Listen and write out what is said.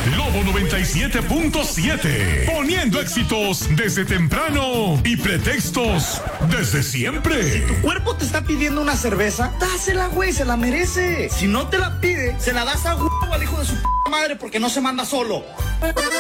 Lobo 97.7. Poniendo éxitos desde temprano y pretextos desde siempre. Tu cuerpo te está pidiendo una cerveza, dásela, güey, se la merece. Si no te la pide, se la das a huevo al hijo de su madre porque no se manda solo.